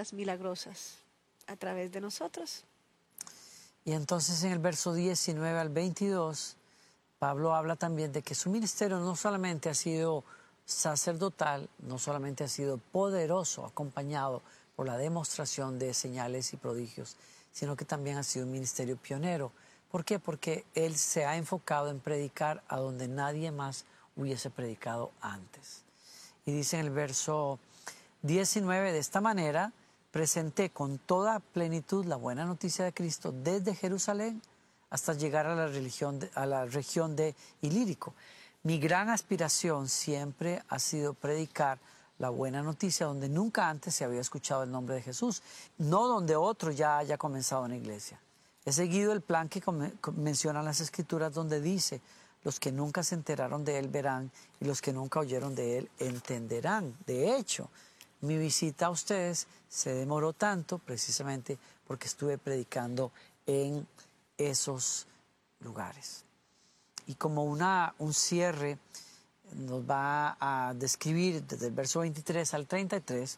obras milagrosas a través de nosotros. Y entonces en el verso 19 al 22, Pablo habla también de que su ministerio no solamente ha sido sacerdotal, no solamente ha sido poderoso, acompañado por la demostración de señales y prodigios, sino que también ha sido un ministerio pionero. ¿Por qué? Porque él se ha enfocado en predicar a donde nadie más hubiese predicado antes. Y dice en el verso 19, de esta manera presenté con toda plenitud la buena noticia de Cristo desde Jerusalén hasta llegar a la región de Ilírico. Mi gran aspiración siempre ha sido predicar la buena noticia donde nunca antes se había escuchado el nombre de Jesús, no donde otro ya haya comenzado una iglesia. He seguido el plan que mencionan las Escrituras, donde dice: los que nunca se enteraron de él verán, y los que nunca oyeron de él entenderán. De hecho, mi visita a ustedes se demoró tanto precisamente porque estuve predicando en esos lugares. Y como un cierre, nos va a describir desde el verso 23 al 33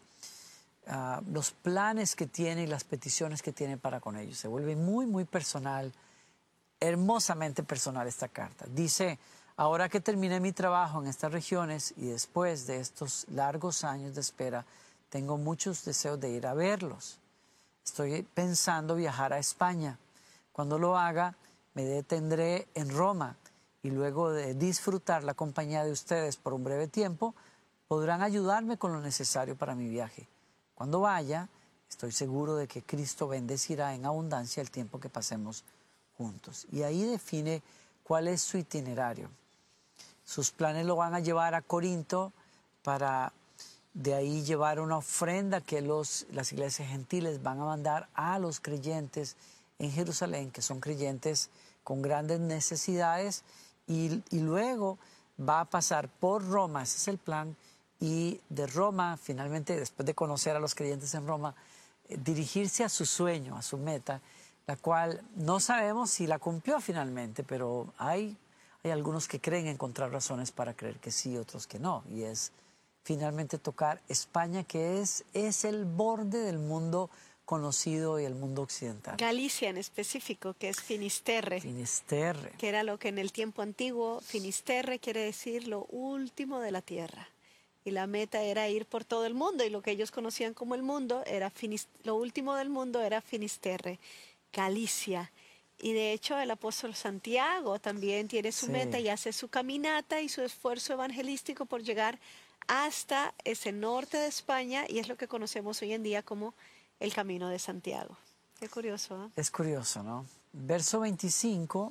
los planes que tiene y las peticiones que tiene para con ellos. Se vuelve muy, muy personal, hermosamente personal esta carta. Dice: ahora que terminé mi trabajo en estas regiones y después de estos largos años de espera, tengo muchos deseos de ir a verlos. Estoy pensando viajar a España. Cuando lo haga, me detendré en Roma y luego de disfrutar la compañía de ustedes por un breve tiempo, podrán ayudarme con lo necesario para mi viaje. Cuando vaya, estoy seguro de que Cristo bendecirá en abundancia el tiempo que pasemos juntos. Y ahí define cuál es su itinerario. Sus planes lo van a llevar a Corinto para de ahí llevar una ofrenda que las iglesias gentiles van a mandar a los creyentes en Jerusalén, que son creyentes con grandes necesidades, y luego va a pasar por Roma, ese es el plan, y de Roma, finalmente, después de conocer a los creyentes en Roma, dirigirse a su sueño, a su meta, la cual no sabemos si la cumplió finalmente, pero hay algunos que creen encontrar razones para creer que sí, otros que no, y es finalmente tocar España, que es el borde del mundo conocido y el mundo occidental. Galicia en específico, que es Finisterre. Finisterre. Que era lo que en el tiempo antiguo, Finisterre quiere decir lo último de la tierra. Y la meta era ir por todo el mundo, y lo que ellos conocían como el mundo, lo último del mundo era Finisterre, Galicia. Y de hecho el apóstol Santiago también tiene su meta y hace su caminata y su esfuerzo evangelístico por llegar hasta ese norte de España, y es lo que conocemos hoy en día como el Camino de Santiago. Qué curioso, ¿eh? Es curioso, ¿no? Verso 25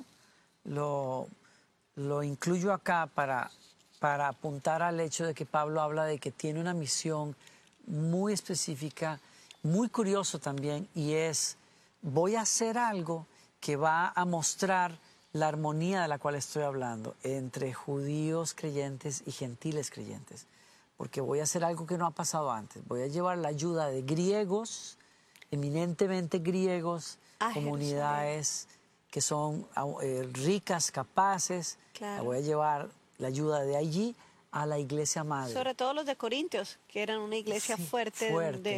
lo incluyo acá para apuntar al hecho de que Pablo habla de que tiene una misión muy específica, muy curioso también, y es: voy a hacer algo que va a mostrar la armonía de la cual estoy hablando entre judíos creyentes y gentiles creyentes, porque voy a hacer algo que no ha pasado antes. Voy a llevar la ayuda de griegos, eminentemente griegos, comunidades que son ricas, capaces. Claro. La voy a llevar la ayuda de allí a la iglesia madre. Sobre todo los de Corintios, que eran una iglesia fuerte,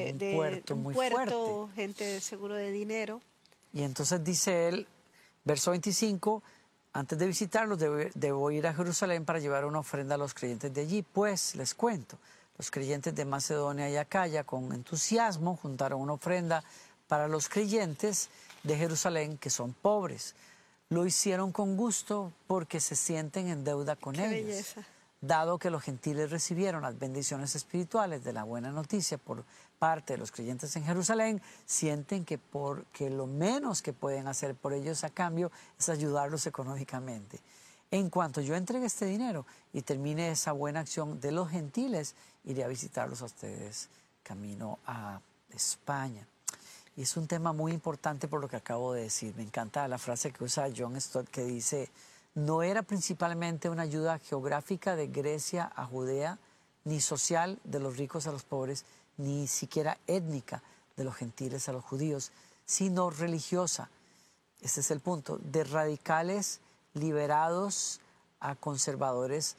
un puerto, gente seguro de dinero. Y entonces dice él, verso 25, antes de visitarlos debo ir a Jerusalén para llevar una ofrenda a los creyentes de allí. Pues les cuento, los creyentes de Macedonia y Acaya con entusiasmo juntaron una ofrenda para los creyentes de Jerusalén que son pobres. Lo hicieron con gusto porque se sienten en deuda con ellos. Belleza. Dado que los gentiles recibieron las bendiciones espirituales de la buena noticia por parte de los creyentes en Jerusalén, sienten que lo menos que pueden hacer por ellos a cambio es ayudarlos económicamente. En cuanto yo entregue este dinero y termine esa buena acción de los gentiles, iré a visitarlos a ustedes camino a España. Y es un tema muy importante por lo que acabo de decir. Me encanta la frase que usa John Stott, que dice: no era principalmente una ayuda geográfica de Grecia a Judea, ni social de los ricos a los pobres, ni siquiera étnica de los gentiles a los judíos, sino religiosa. Este es el punto, de radicales liberados a conservadores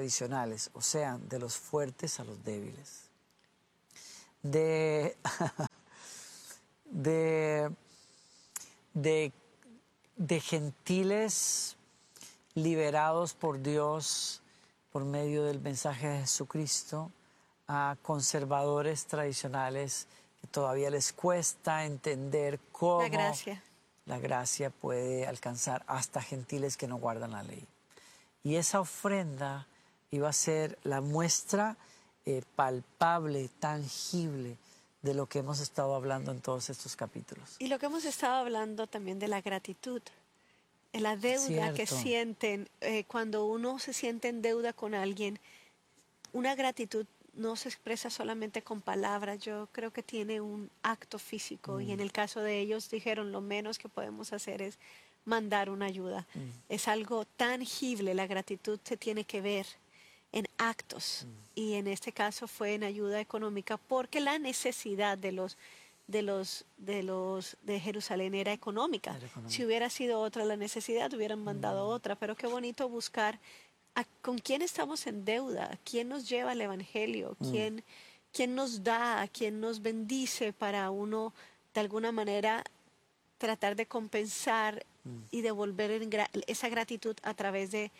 tradicionales, o sea, de los fuertes a los débiles. de, de gentiles liberados por Dios por medio del mensaje de Jesucristo, a conservadores tradicionales que todavía les cuesta entender cómo la gracia puede alcanzar hasta gentiles que no guardan la ley. Y esa ofrenda iba a ser la muestra palpable, tangible de lo que hemos estado hablando en todos estos capítulos. Y lo que hemos estado hablando también de la gratitud, la deuda que sienten cuando uno se siente en deuda con alguien. Una gratitud no se expresa solamente con palabras, yo creo que tiene un acto físico y en el caso de ellos dijeron lo menos que podemos hacer es mandar una ayuda. Es algo tangible, la gratitud se tiene que ver en actos y en este caso fue en ayuda económica porque la necesidad de Jerusalén era económica. Si hubiera sido otra la necesidad, hubieran mandado otra, pero qué bonito buscar con quién estamos en deuda, quién nos lleva al Evangelio, quién nos da, quién nos bendice para uno de alguna manera tratar de compensar y devolver esa gratitud a través de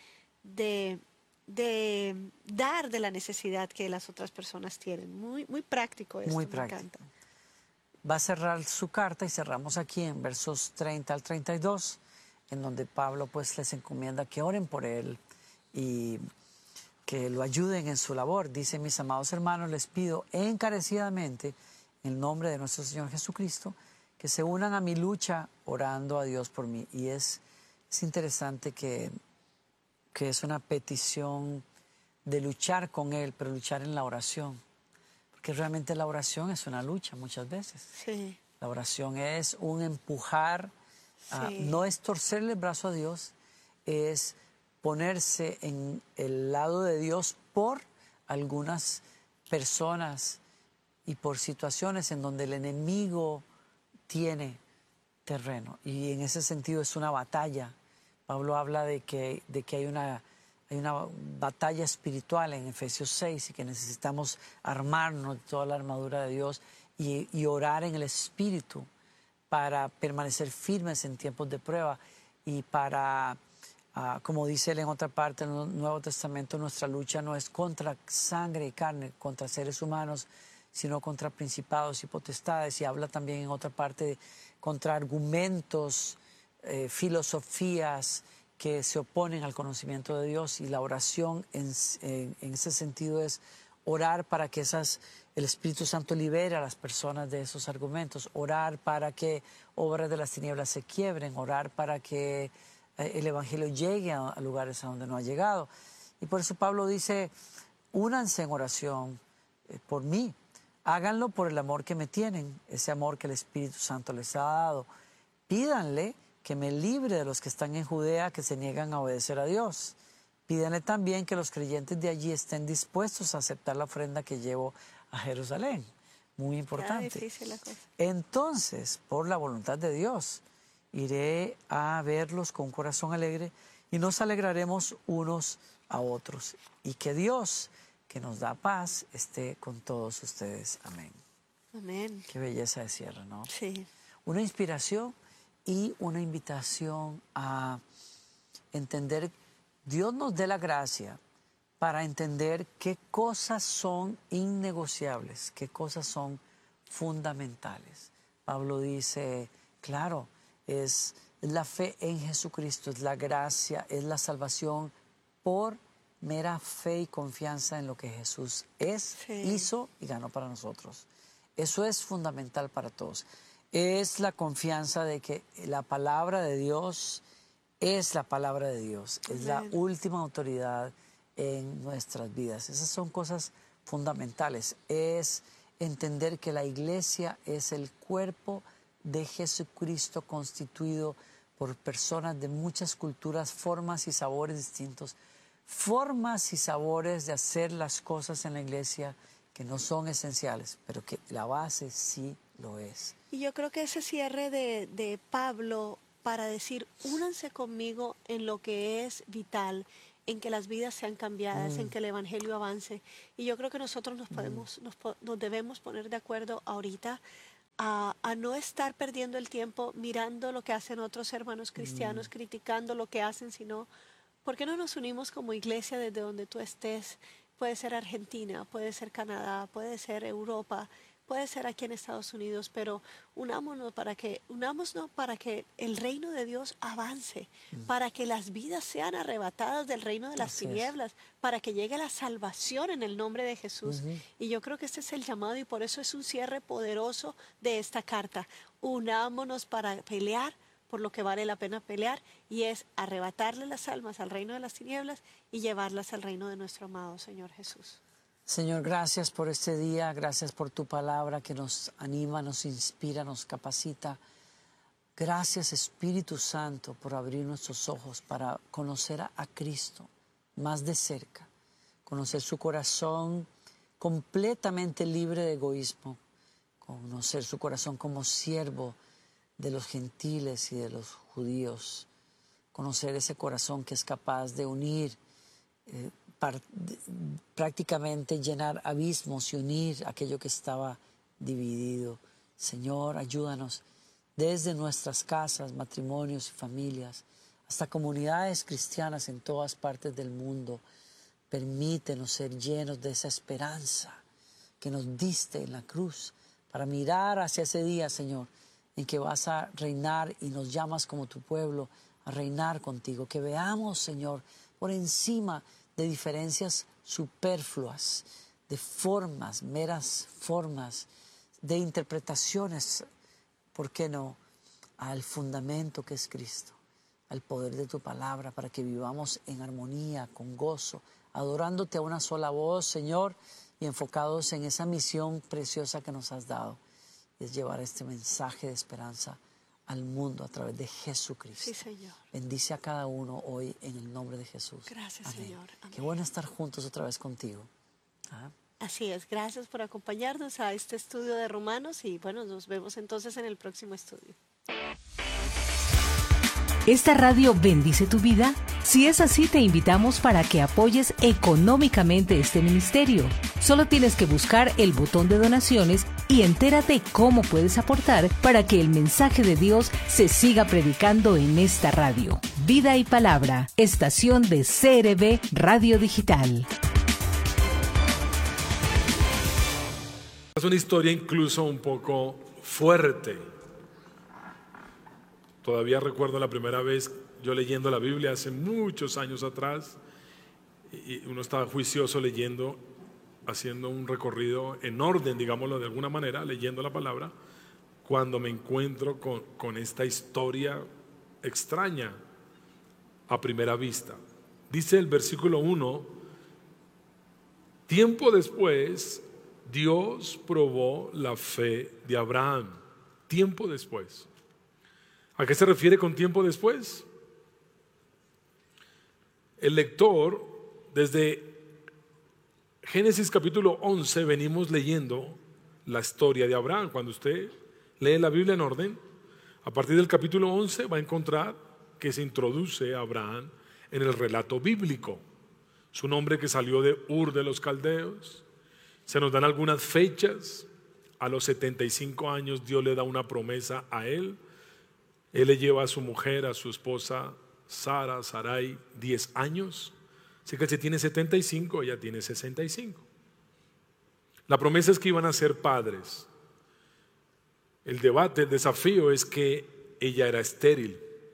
dar de la necesidad que las otras personas tienen. Muy, muy práctico esto, muy me práctico. encanta. Va a cerrar su carta y cerramos aquí en versos 30 al 32, en donde Pablo pues les encomienda que oren por él y que lo ayuden en su labor. Dice: mis amados hermanos, les pido encarecidamente en el nombre de nuestro Señor Jesucristo que se unan a mi lucha orando a Dios por mí. Y es interesante que es una petición de luchar con Él, pero luchar en la oración. Porque realmente la oración es una lucha muchas veces. Sí. La oración es un empujar, no es torcerle el brazo a Dios, es ponerse en el lado de Dios por algunas personas y por situaciones en donde el enemigo tiene terreno. Y en ese sentido es una batalla. Pablo habla de que hay una batalla espiritual en Efesios 6 y que necesitamos armarnos de toda la armadura de Dios y orar en el Espíritu para permanecer firmes en tiempos de prueba y para, como dice él en otra parte en el Nuevo Testamento, nuestra lucha no es contra sangre y carne, contra seres humanos, sino contra principados y potestades. Y habla también en otra parte contra argumentos, filosofías que se oponen al conocimiento de Dios. Y la oración en ese sentido es orar para que el Espíritu Santo libere a las personas de esos argumentos, orar para que obras de las tinieblas se quiebren, orar para que el Evangelio llegue a lugares a donde no ha llegado. Y por eso Pablo dice: únanse en oración por mí, háganlo por el amor que me tienen, ese amor que el Espíritu Santo les ha dado. Pídanle que me libre de los que están en Judea, que se niegan a obedecer a Dios. Pídanle también que los creyentes de allí estén dispuestos a aceptar la ofrenda que llevo a Jerusalén. Muy importante. Difícil la cosa. Entonces, por la voluntad de Dios, iré a verlos con un corazón alegre y nos alegraremos unos a otros. Y que Dios, que nos da paz, esté con todos ustedes. Amén. Amén. Qué belleza de cierre, ¿no? Sí. Una inspiración y una invitación a entender. Dios nos dé la gracia para entender qué cosas son innegociables, qué cosas son fundamentales. Pablo dice, claro, es la fe en Jesucristo, es la gracia, es la salvación por mera fe y confianza en lo que Jesús es, hizo y ganó para nosotros. Eso es fundamental para todos. Es la confianza de que la palabra de Dios es la palabra de Dios, es la última autoridad en nuestras vidas. Esas son cosas fundamentales. Es entender que la iglesia es el cuerpo de Jesucristo constituido por personas de muchas culturas, formas y sabores distintos. Formas y sabores de hacer las cosas en la iglesia que no son esenciales, pero que la base sí lo es. Y yo creo que ese cierre de Pablo para decir, únanse conmigo en lo que es vital, en que las vidas sean cambiadas, en que el Evangelio avance. Y yo creo que nosotros nos debemos poner de acuerdo ahorita a no estar perdiendo el tiempo mirando lo que hacen otros hermanos cristianos, criticando lo que hacen, sino, ¿por qué no nos unimos como iglesia desde donde tú estés? Puede ser Argentina, puede ser Canadá, puede ser Europa, puede ser aquí en Estados Unidos, pero unámonos para que el reino de Dios avance, para que las vidas sean arrebatadas del reino de las Así es. tinieblas, para que llegue la salvación en el nombre de Jesús. Y yo creo que este es el llamado y por eso es un cierre poderoso de esta carta. Unámonos para pelear por lo que vale la pena pelear, y es arrebatarle las almas al reino de las tinieblas y llevarlas al reino de nuestro amado Señor Jesús. Señor, gracias por este día, gracias por tu palabra que nos anima, nos inspira, nos capacita. Gracias, Espíritu Santo, por abrir nuestros ojos para conocer a Cristo más de cerca, conocer su corazón completamente libre de egoísmo, conocer su corazón como siervo de los gentiles y de los judíos, conocer ese corazón que es capaz de unir, prácticamente llenar abismos y unir aquello que estaba dividido. Señor, ayúdanos desde nuestras casas, matrimonios y familias, hasta comunidades cristianas en todas partes del mundo. Permítenos ser llenos de esa esperanza que nos diste en la cruz, para mirar hacia ese día, Señor, en que vas a reinar y nos llamas como tu pueblo a reinar contigo. Que veamos, Señor, por encima de diferencias superfluas, de formas, meras formas, de interpretaciones, ¿por qué no?, al fundamento que es Cristo, al poder de tu palabra, para que vivamos en armonía, con gozo, adorándote a una sola voz, Señor, y enfocados en esa misión preciosa que nos has dado, y es llevar este mensaje de esperanza al mundo a través de Jesucristo. Sí, Señor. Bendice a cada uno hoy en el nombre de Jesús. Gracias, Amén. Señor. Amén. Qué bueno estar juntos otra vez contigo. ¿Ah? Así es, gracias por acompañarnos a este estudio de Romanos y bueno, nos vemos entonces en el próximo estudio. ¿Esta radio bendice tu vida? Si es así, te invitamos para que apoyes económicamente este ministerio. Solo tienes que buscar el botón de donaciones y entérate cómo puedes aportar para que el mensaje de Dios se siga predicando en esta radio. Vida y Palabra, estación de CRB Radio Digital. Es una historia incluso un poco fuerte. Todavía recuerdo la primera vez yo leyendo la Biblia hace muchos años atrás, y uno estaba juicioso leyendo, haciendo un recorrido en orden, digámoslo de alguna manera, leyendo la palabra, cuando me encuentro con esta historia extraña a primera vista. Dice el versículo 1, tiempo después Dios probó la fe de Abraham. Tiempo después. ¿A qué se refiere con tiempo después? El lector, desde Génesis capítulo 11, venimos leyendo la historia de Abraham. Cuando usted lee la Biblia en orden, a partir del capítulo 11 va a encontrar que se introduce a Abraham en el relato bíblico. Su nombre que salió de Ur de los Caldeos. Se nos dan algunas fechas. A los 75 años Dios le da una promesa a él. Él le lleva a su mujer, a su esposa Sarai, 10 años. Así que si tiene 75, ella tiene 65. La promesa es que iban a ser padres. El debate, el desafío es que ella era estéril.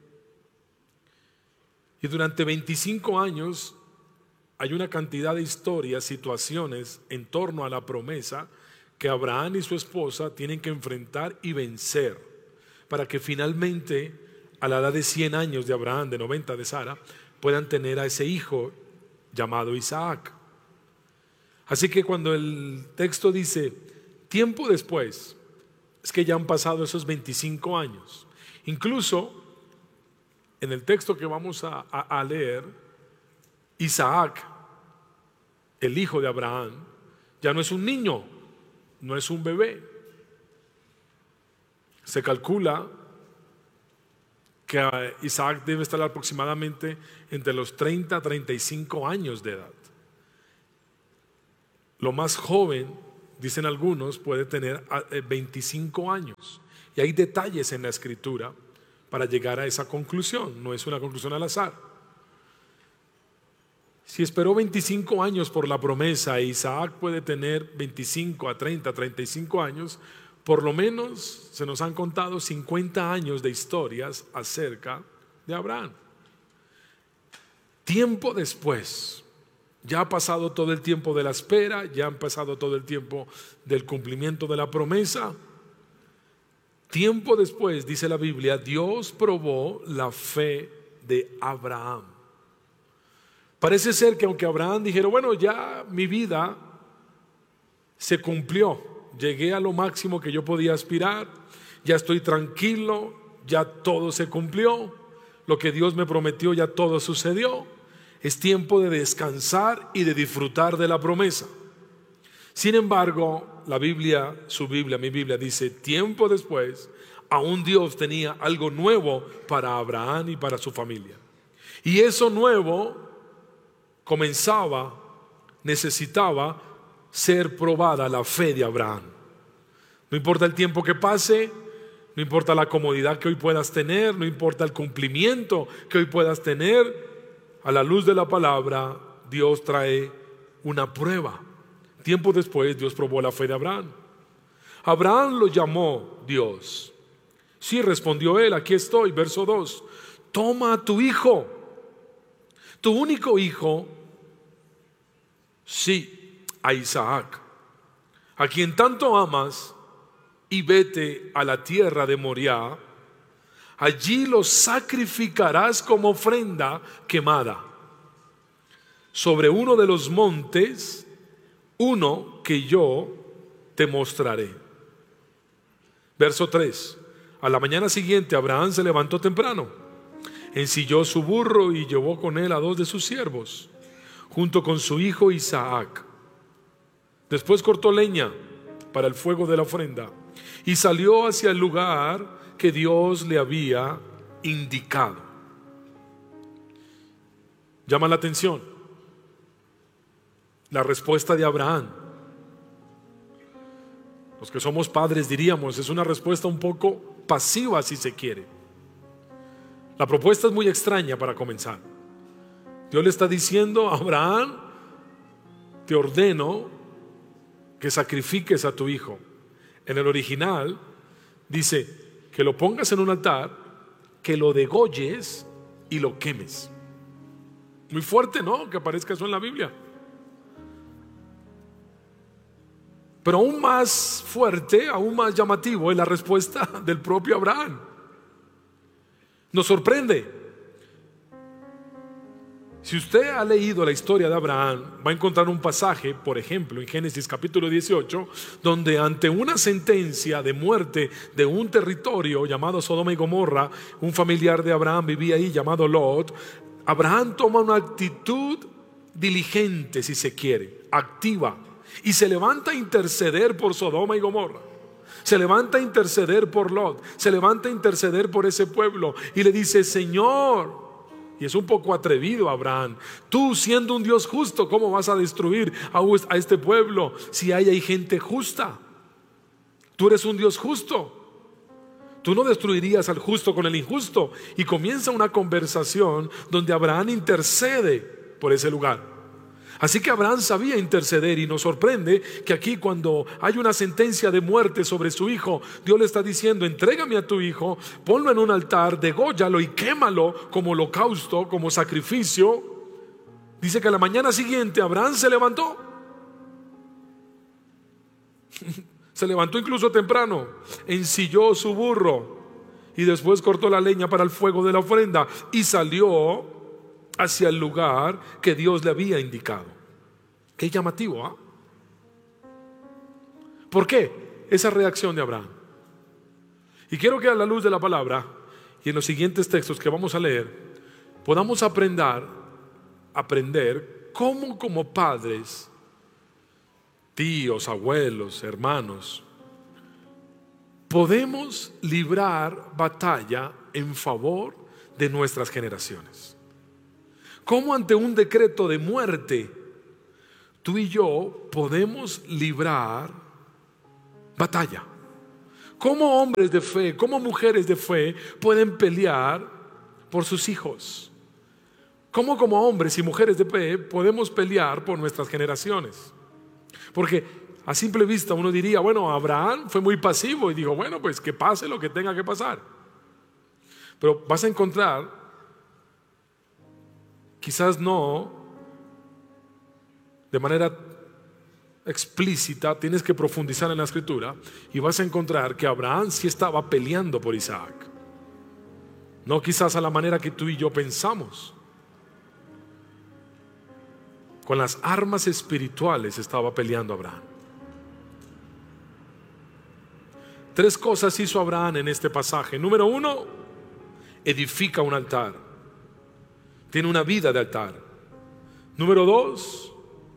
Y durante 25 años hay una cantidad de historias, situaciones en torno a la promesa que Abraham y su esposa tienen que enfrentar y vencer, para que finalmente, a la edad de 100 años de Abraham, de 90 de Sara, puedan tener a ese hijo llamado Isaac. Así que cuando el texto dice tiempo después, es que ya han pasado esos 25 años. Incluso en el texto que vamos a leer, Isaac, el hijo de Abraham, ya no es un niño, no es un bebé. Se calcula que Isaac debe estar aproximadamente entre los 30 a 35 años de edad. Lo más joven dicen algunos, puede tener 25 años. Y hay detalles en la Escritura para llegar a esa conclusión. No es una conclusión al azar. Si esperó 25 años por la promesa, Isaac puede tener 25 a 30, 35 años, por lo menos se nos han contado 50 años de historias acerca de Abraham. Tiempo después, ya ha pasado todo el tiempo de la espera, ya ha pasado todo el tiempo del cumplimiento de la promesa. Tiempo después, dice la Biblia, Dios probó la fe de Abraham. Parece ser que aunque Abraham dijera, bueno, ya mi vida se cumplió, llegué a lo máximo que yo podía aspirar, ya estoy tranquilo, ya todo se cumplió, lo que Dios me prometió ya todo sucedió, es tiempo de descansar y de disfrutar de la promesa. Sin embargo, la Biblia, su Biblia, mi Biblia dice, tiempo después, aún Dios tenía algo nuevo para Abraham y para su familia. Y eso nuevo necesitaba ser probada la fe de Abraham. No importa el tiempo que pase, no importa la comodidad que hoy puedas tener, no importa el cumplimiento que hoy puedas tener, a la luz de la palabra, Dios trae una prueba. Tiempo después, Dios probó la fe de Abraham. Abraham lo llamó Dios. Sí, respondió él, aquí estoy, verso 2. Toma a tu hijo, tu único hijo, sí, a Isaac, a quien tanto amas, y vete a la tierra de Moriah. Allí lo sacrificarás como ofrenda quemada sobre uno de los montes, uno que yo te mostraré. Verso 3. A la mañana siguiente Abraham se levantó temprano, ensilló su burro y llevó con él a 2 de sus siervos, junto con su hijo Isaac. Después cortó leña para el fuego de la ofrenda y salió hacia el lugar que Dios le había indicado. Llama la atención la respuesta de Abraham. Los que somos padres diríamos, es una respuesta un poco pasiva si se quiere. La propuesta es muy extraña para comenzar. Dios le está diciendo a Abraham, te ordeno que sacrifiques a tu hijo. En el original dice que lo pongas en un altar, que lo degolles y lo quemes. Muy fuerte, ¿no? Que aparezca eso en la Biblia. Pero aún más fuerte, aún más llamativo es la respuesta del propio Abraham. Nos sorprende. Si usted ha leído la historia de Abraham, va a encontrar un pasaje, por ejemplo, en Génesis capítulo 18, donde ante una sentencia de muerte de un territorio llamado Sodoma y Gomorra, un familiar de Abraham vivía ahí llamado Lot. Abraham toma una actitud diligente, si se quiere, activa, y se levanta a interceder por Sodoma y Gomorra. Se levanta a interceder por Lot, se levanta a interceder por ese pueblo y le dice, Señor, y es un poco atrevido Abraham, tú siendo un Dios justo, ¿cómo vas a destruir a este pueblo si hay gente justa? Tú eres un Dios justo, tú no destruirías al justo con el injusto. Y comienza una conversación donde Abraham intercede por ese lugar. Así que Abraham sabía interceder, y nos sorprende que aquí, cuando hay una sentencia de muerte sobre su hijo, Dios le está diciendo, entrégame a tu hijo, ponlo en un altar, dególlalo y quémalo como holocausto, como sacrificio. Dice que a la mañana siguiente Abraham se levantó. Se levantó incluso temprano, ensilló su burro y después cortó la leña para el fuego de la ofrenda y salió hacia el lugar que Dios le había indicado. Qué llamativo, ¿ah? ¿Por qué esa reacción de Abraham? Y quiero que a la luz de la palabra y en los siguientes textos que vamos a leer podamos aprender cómo, como padres, tíos, abuelos, hermanos, podemos librar batalla en favor de nuestras generaciones. Cómo ante un decreto de muerte, tú y yo podemos librar batalla. ¿Cómo hombres de fe, cómo mujeres de fe pueden pelear por sus hijos? ¿Cómo como hombres y mujeres de fe podemos pelear por nuestras generaciones? Porque a simple vista uno diría, bueno, Abraham fue muy pasivo y dijo, bueno, pues que pase lo que tenga que pasar. Pero vas a encontrar, quizás no de manera explícita, tienes que profundizar en la escritura y vas a encontrar que Abraham sí estaba peleando por Isaac. No quizás a la manera que tú y yo pensamos. Con las armas espirituales estaba peleando Abraham. 3 cosas hizo Abraham en este pasaje. Número 1, edifica un altar. Tiene una vida de altar. Número 2,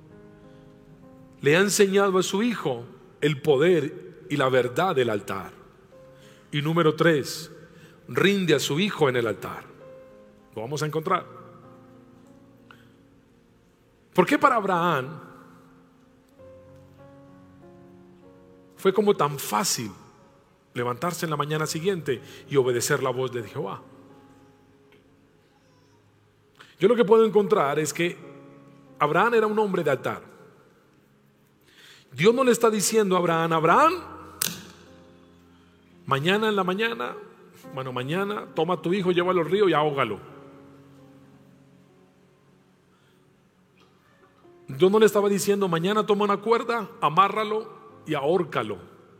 le ha enseñado a su hijo el poder y la verdad del altar. Y número 3, rinde a su hijo en el altar. Lo vamos a encontrar. ¿Por qué para Abraham fue como tan fácil levantarse en la mañana siguiente y obedecer la voz de Jehová? Yo lo que puedo encontrar es que Abraham era un hombre de altar. Dios no le está diciendo a Abraham, Abraham, mañana en la mañana, mañana toma a tu hijo, llévalo al río y ahógalo. Dios no le estaba diciendo, mañana toma una cuerda, amárralo y ahórcalo.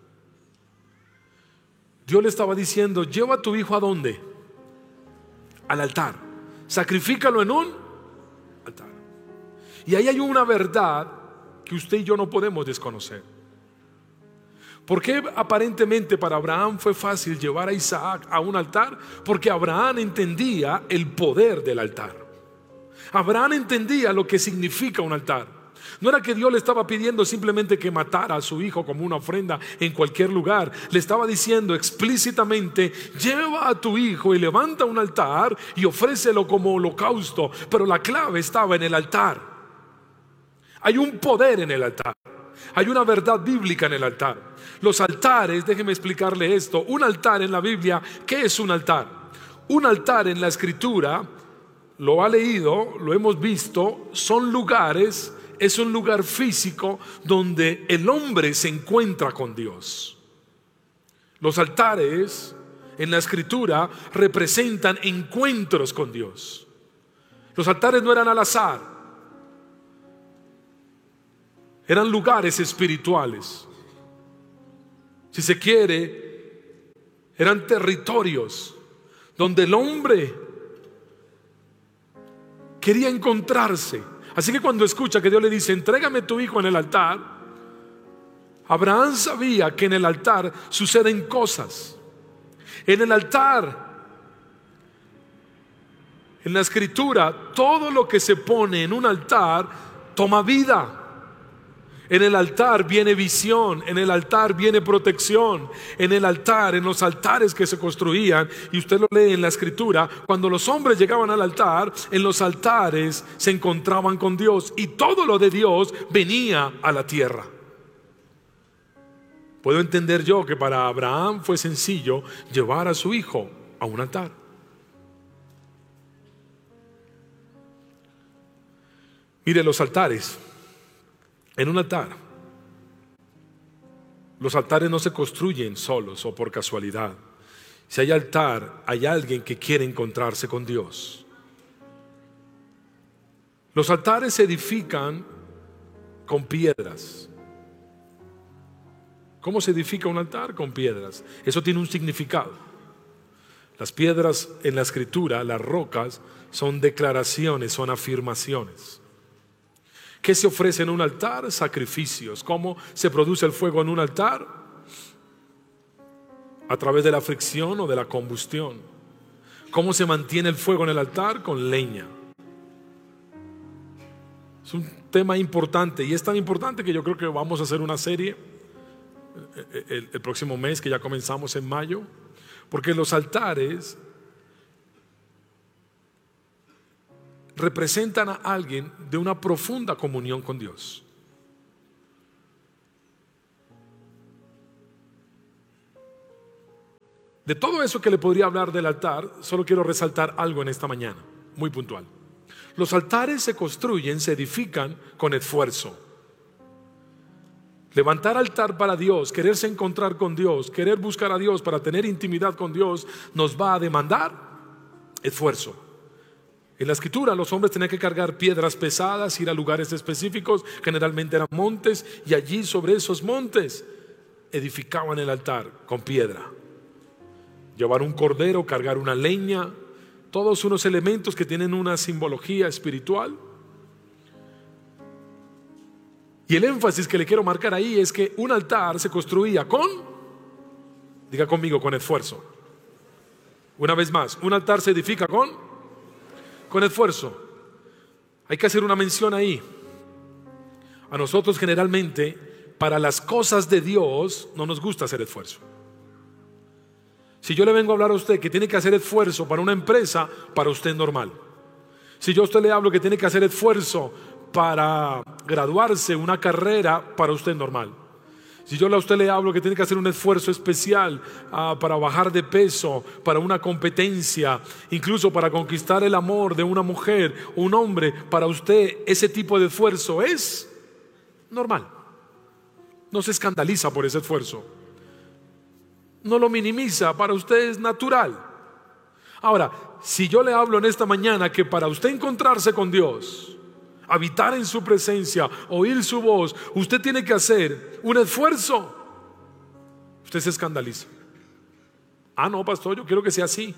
Dios le estaba diciendo, lleva a tu hijo ¿a dónde? Al altar. Sacrifícalo en un altar. Y ahí hay una verdad que usted y yo no podemos desconocer. ¿Por qué aparentemente para Abraham fue fácil llevar a Isaac a un altar? Porque Abraham entendía el poder del altar. Abraham entendía lo que significa un altar. No era que Dios le estaba pidiendo simplemente que matara a su hijo como una ofrenda en cualquier lugar. Le estaba diciendo explícitamente, lleva a tu hijo y levanta un altar y ofrécelo como holocausto. Pero la clave estaba en el altar. Hay un poder en el altar. Hay una verdad bíblica en el altar. Los altares, déjeme explicarle esto. Un altar en la Biblia, ¿qué es un altar? Un altar en la escritura, lo ha leído, lo hemos visto, son lugares, es un lugar físico donde el hombre se encuentra con Dios. Los altares en la escritura representan encuentros con Dios. Los altares no eran al azar, eran lugares espirituales. Si se quiere, eran territorios donde el hombre quería encontrarse. Así que cuando escucha que Dios le dice, entrégame tu hijo en el altar, Abraham sabía que en el altar suceden cosas. En el altar, en la escritura, todo lo que se pone en un altar toma vida. En el altar viene visión, en el altar viene protección, en el altar, en los altares que se construían, y usted lo lee en la escritura, cuando los hombres llegaban al altar, en los altares se encontraban con Dios y todo lo de Dios venía a la tierra. Puedo entender yo que para Abraham fue sencillo llevar a su hijo a un altar. Mire, los altares. En un altar, los altares no se construyen solos o por casualidad. Si hay altar, hay alguien que quiere encontrarse con Dios. Los altares se edifican con piedras. ¿Cómo se edifica un altar? Con piedras. Eso tiene un significado. Las piedras en la escritura, las rocas, son declaraciones, son afirmaciones. ¿Qué se ofrece en un altar? Sacrificios. ¿Cómo se produce el fuego en un altar? A través de la fricción o de la combustión. ¿Cómo se mantiene el fuego en el altar? Con leña. Es un tema importante, y es tan importante que yo creo que vamos a hacer una serie el próximo mes, que ya comenzamos en mayo, porque los altares representan a alguien de una profunda comunión con Dios. De todo eso que le podría hablar del altar, solo quiero resaltar algo en esta mañana, muy puntual. Los altares se construyen, se edifican con esfuerzo. Levantar altar para Dios, quererse encontrar con Dios, querer buscar a Dios para tener intimidad con Dios, nos va a demandar esfuerzo. En la escritura los hombres tenían que cargar piedras pesadas, ir a lugares específicos, generalmente eran montes, y allí sobre esos montes edificaban el altar con piedra. Llevar un cordero, cargar una leña, todos unos elementos que tienen una simbología espiritual. Y el énfasis que le quiero marcar ahí es que un altar se construía diga conmigo, con esfuerzo. Una vez más, un altar se edifica con esfuerzo. Hay que hacer una mención ahí. A nosotros generalmente, para las cosas de Dios, no nos gusta hacer esfuerzo. Si yo le vengo a hablar a usted que tiene que hacer esfuerzo para una empresa, para usted es normal. Si yo a usted le hablo que tiene que hacer esfuerzo para graduarse, una carrera, para usted es normal. Si yo a usted le hablo que tiene que hacer un esfuerzo especial para bajar de peso, para una competencia, incluso para conquistar el amor de una mujer o un hombre, para usted ese tipo de esfuerzo es normal. No se escandaliza por ese esfuerzo. No lo minimiza, para usted es natural. Ahora, si yo le hablo en esta mañana que para usted encontrarse con Dios, habitar en su presencia, oír su voz, usted tiene que hacer un esfuerzo, usted se escandaliza. No, pastor, yo quiero que sea así.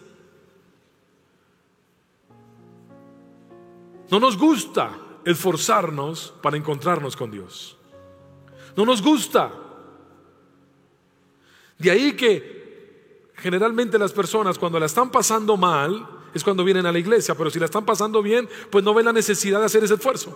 No nos gusta esforzarnos para encontrarnos con Dios. No nos gusta. De ahí que generalmente las personas, cuando la están pasando mal, es cuando vienen a la iglesia, pero si la están pasando bien, pues no ven la necesidad de hacer ese esfuerzo.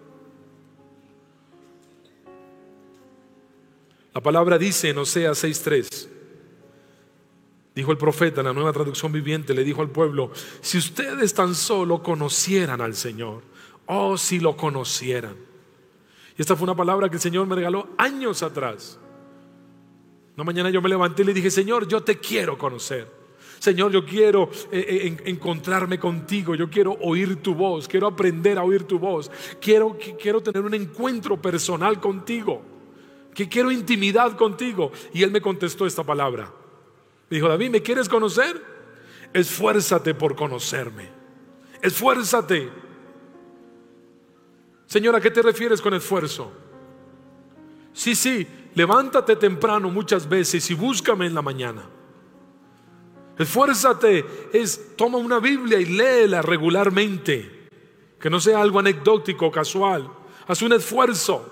La palabra dice en Oseas 6:3, dijo el profeta en la Nueva Traducción Viviente, le dijo al pueblo: si ustedes tan solo conocieran al Señor, si lo conocieran. Y esta fue una palabra que el Señor me regaló años atrás. Una mañana yo me levanté y le dije: Señor, yo te quiero conocer. Señor, yo quiero encontrarme contigo. Yo quiero oír tu voz. Quiero aprender a oír tu voz. Quiero tener un encuentro personal contigo. Quiero intimidad contigo. Y Él me contestó esta palabra. Me dijo: David, ¿me quieres conocer? Esfuérzate por conocerme. Esfuérzate. Señor, ¿a qué te refieres con esfuerzo? Sí, levántate temprano muchas veces y búscame en la mañana. Esfuérzate toma una Biblia y léela regularmente, que no sea algo anecdótico, casual. Haz un esfuerzo.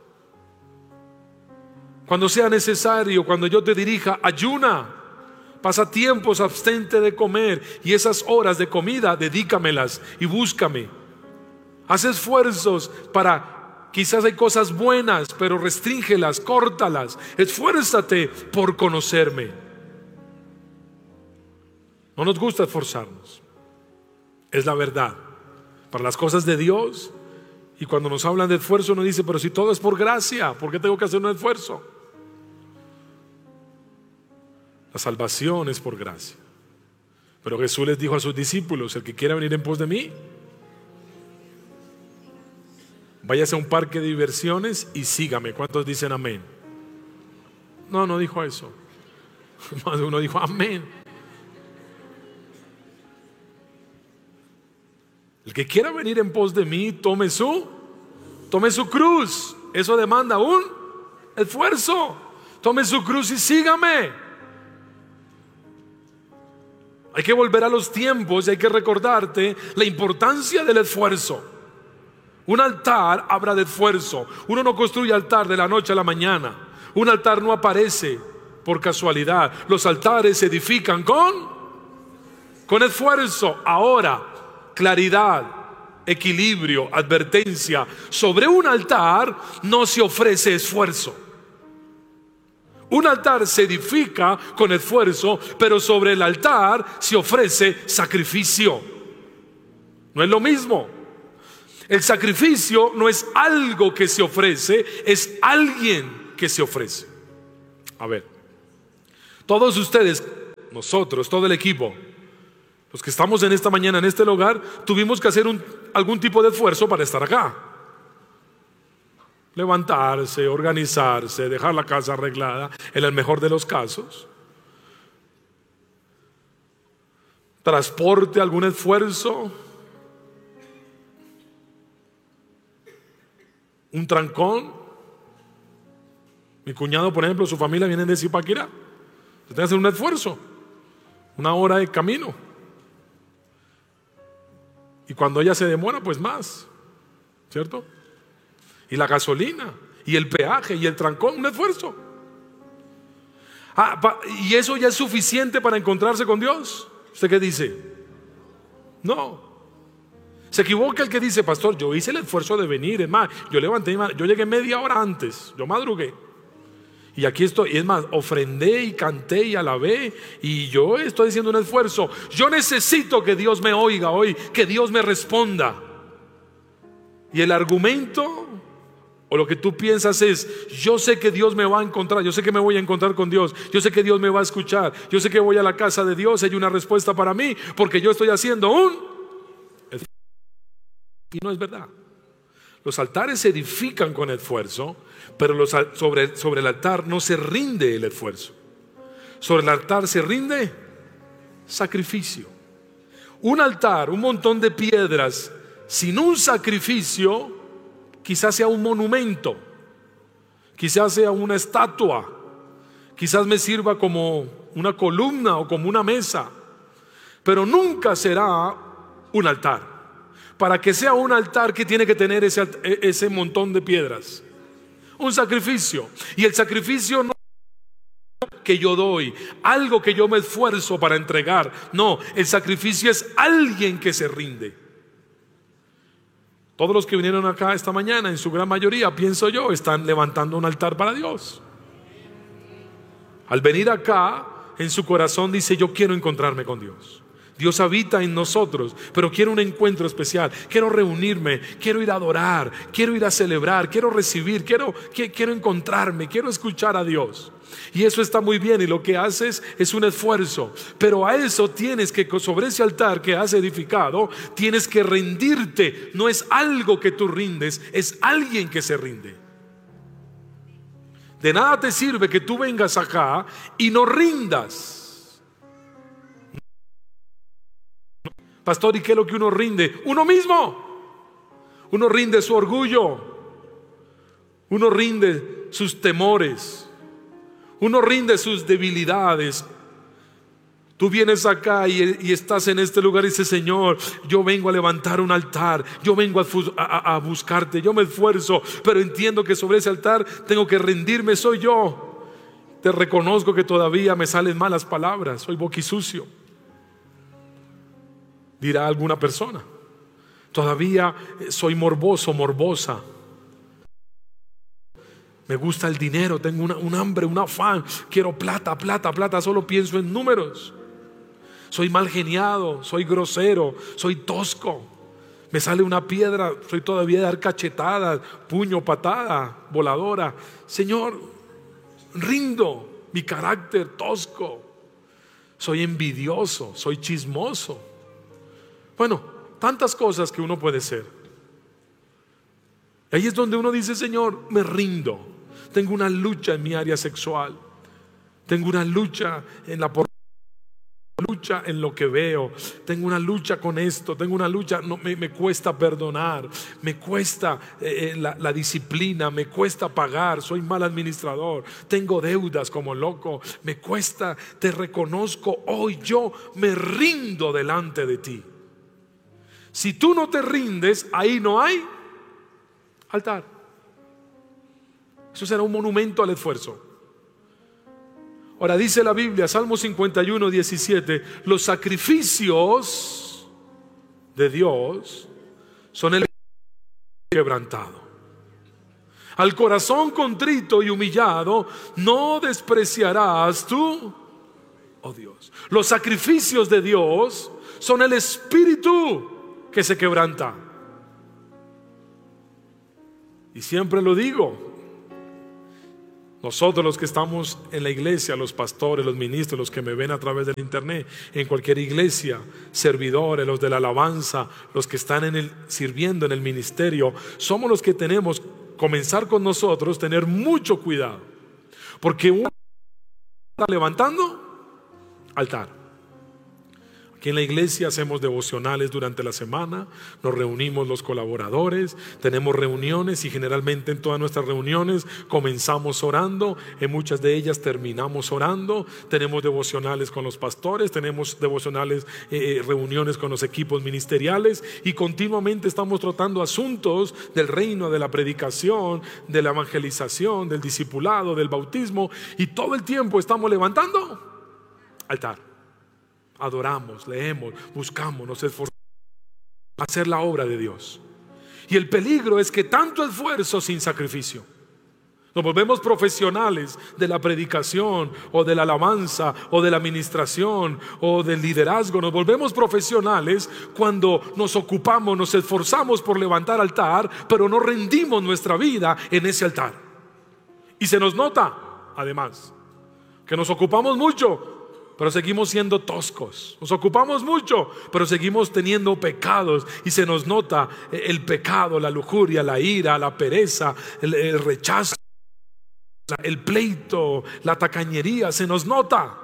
Cuando sea necesario, cuando yo te dirija, ayuna, pasa tiempos, abstente de comer, y esas horas de comida dedícamelas y búscame. Haz esfuerzos para, quizás hay cosas buenas, pero restríngelas, córtalas. Esfuérzate por conocerme. No nos gusta esforzarnos, es la verdad, para las cosas de Dios. Y cuando nos hablan de esfuerzo, uno dice: pero si todo es por gracia, ¿por qué tengo que hacer un esfuerzo? La salvación es por gracia. Pero Jesús les dijo a sus discípulos: el que quiera venir en pos de mí, váyase a un parque de diversiones y sígame. ¿Cuántos dicen amén? No dijo eso. Más de uno dijo amén. El que quiera venir en pos de mí, tome su cruz. Eso demanda un esfuerzo. Tome su cruz y sígame. Hay que volver a los tiempos y hay que recordarte la importancia del esfuerzo. Un altar habla de esfuerzo. Uno no construye altar de la noche a la mañana. Un altar no aparece por casualidad. Los altares se edifican con esfuerzo. Ahora, claridad, equilibrio, advertencia. Sobre un altar no se ofrece esfuerzo. Un altar se edifica con esfuerzo, pero sobre el altar se ofrece sacrificio. No es lo mismo. El sacrificio no es algo que se ofrece, es alguien que se ofrece. A ver, todos ustedes, nosotros, todo el equipo, los que estamos en esta mañana en este lugar, tuvimos que hacer algún tipo de esfuerzo para estar acá. Levantarse, organizarse, dejar la casa arreglada, en el mejor de los casos. Transporte, algún esfuerzo. Un trancón. Mi cuñado, por ejemplo, su familia viene de Zipaquirá. Se tiene que hacer un esfuerzo, una hora de camino. Y cuando ella se demora, pues más, ¿cierto? Y la gasolina, y el peaje, y el trancón, un esfuerzo. ¿Y eso ya es suficiente para encontrarse con Dios? ¿Usted qué dice? No. Se equivoca el que dice, pastor, yo hice el esfuerzo de venir. Es más, yo llegué media hora antes, yo madrugué. Y aquí estoy, y es más, ofrendé y canté y alabé, y yo estoy haciendo un esfuerzo. Yo necesito que Dios me oiga hoy, que Dios me responda. Y el argumento o lo que tú piensas es, yo sé que Dios me va a encontrar, yo sé que me voy a encontrar con Dios, yo sé que Dios me va a escuchar, yo sé que voy a la casa de Dios, hay una respuesta para mí, porque yo estoy haciendo un esfuerzo. Y no es verdad. Los altares se edifican con esfuerzo, pero sobre el altar no se rinde el esfuerzo. Sobre el altar se rinde sacrificio. Un altar, un montón de piedras, sin un sacrificio, quizás sea un monumento, quizás sea una estatua, quizás me sirva como una columna o como una mesa, pero nunca será un altar. Para que sea un altar, ¿qué tiene que tener ese montón de piedras? Un sacrificio. Y el sacrificio no es que yo doy, algo que yo me esfuerzo para entregar. No, el sacrificio es alguien que se rinde. Todos los que vinieron acá esta mañana, en su gran mayoría, pienso yo, están levantando un altar para Dios. Al venir acá, en su corazón dice, yo quiero encontrarme con Dios. Dios habita en nosotros, pero quiero un encuentro especial, quiero reunirme, quiero ir a adorar, quiero ir a celebrar, quiero recibir, quiero encontrarme, quiero escuchar a Dios. Y eso está muy bien, y lo que haces es un esfuerzo, pero a eso tienes que, sobre ese altar que has edificado, tienes que rendirte. No es algo que tú rindes, es alguien que se rinde. De nada te sirve que tú vengas acá y no rindas. Pastor, ¿y qué es lo que uno rinde? Uno mismo. Uno rinde su orgullo. Uno rinde sus temores. Uno rinde sus debilidades. Tú vienes acá y estás en este lugar y dices, Señor, yo vengo a levantar un altar, yo vengo a buscarte, yo me esfuerzo, pero entiendo que sobre ese altar tengo que rendirme, soy yo. Te reconozco que todavía me salen malas palabras, soy boquisucio, dirá alguna persona. Todavía soy morboso, morbosa. Me gusta el dinero, tengo un hambre, un afán. Quiero plata, plata, plata, solo pienso en números. Soy mal geniado, soy grosero, soy tosco. Me sale una piedra, soy todavía de dar cachetadas, puño, patada, voladora. Señor, rindo mi carácter tosco. Soy envidioso, soy chismoso. Bueno, tantas cosas que uno puede ser. Ahí es donde uno dice, Señor, me rindo. Tengo una lucha en mi área sexual. Tengo una lucha en la pornografía, lucha en lo que veo. Tengo una lucha con esto. Tengo una lucha, no, me cuesta perdonar. Me cuesta la disciplina. Me cuesta pagar. Soy mal administrador. Tengo deudas como loco. Me cuesta, te reconozco hoy. Yo me rindo delante de ti. Si tú no te rindes, ahí no hay altar. Eso será un monumento al esfuerzo. Ahora dice la Biblia, Salmo 51, 17, los sacrificios de Dios son el quebrantado. Al corazón contrito y humillado no despreciarás tú, oh Dios. Los sacrificios de Dios son el espíritu que se quebranta. Y siempre lo digo, Nosotros los que estamos en la iglesia, los pastores, los ministros, los que me ven a través del internet, en cualquier iglesia, servidores, los de la alabanza, los que están sirviendo en el ministerio, somos los que tenemos que comenzar con nosotros, tener mucho cuidado. Porque uno está levantando altar. Aquí en la iglesia hacemos devocionales durante la semana, nos reunimos los colaboradores, tenemos reuniones y generalmente en todas nuestras reuniones comenzamos orando, en muchas de ellas terminamos orando, tenemos devocionales con los pastores, tenemos devocionales, reuniones con los equipos ministeriales y continuamente estamos tratando asuntos del reino, de la predicación, de la evangelización, del discipulado, del bautismo y todo el tiempo estamos levantando altar. Adoramos, leemos, buscamos, nos esforzamos a hacer la obra de Dios. Y el peligro es que tanto esfuerzo sin sacrificio. Nos volvemos profesionales de la predicación o de la alabanza o de la administración o del liderazgo. Nos volvemos profesionales cuando nos ocupamos, nos esforzamos por levantar altar, pero no rendimos nuestra vida en ese altar. Y se nos nota, además, que nos ocupamos mucho, pero seguimos siendo toscos. Nos ocupamos mucho, pero seguimos teniendo pecados y se nos nota el pecado, la lujuria, la ira, la pereza, el rechazo, el pleito, la tacañería, se nos nota.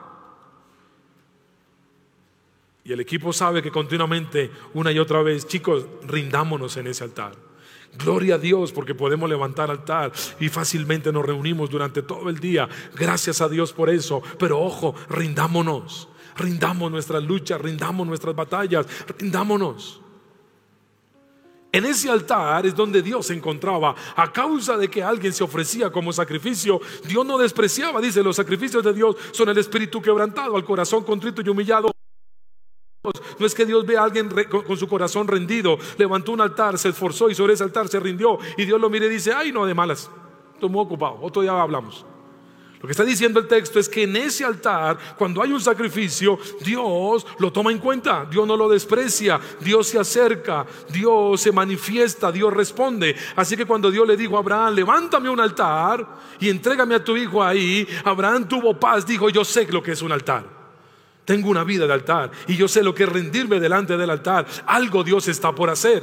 Y el equipo sabe que continuamente, una y otra vez, chicos, rindámonos en ese altar. Gloria a Dios porque podemos levantar altar y fácilmente nos reunimos durante todo el día. Gracias a Dios por eso. Pero ojo, rindámonos, rindamos nuestras luchas, rindamos nuestras batallas, rindámonos. En ese altar es donde Dios se encontraba. A causa de que alguien se ofrecía como sacrificio, Dios no despreciaba. Dice, los sacrificios de Dios son el espíritu quebrantado, al corazón contrito y humillado. No es que Dios vea a alguien con su corazón rendido, levantó un altar, se esforzó y sobre ese altar se rindió y Dios lo mira y dice, ay no, de malas, estoy muy ocupado, otro día hablamos. Lo que está diciendo el texto es que en ese altar, cuando hay un sacrificio, Dios lo toma en cuenta, Dios no lo desprecia, Dios se acerca, Dios se manifiesta, Dios responde. Así que cuando Dios le dijo a Abraham, levántame un altar y entrégame a tu hijo ahí, Abraham tuvo paz, dijo, yo sé lo que es un altar. Tengo una vida de altar y yo sé lo que es rendirme delante del altar. Algo Dios está por hacer.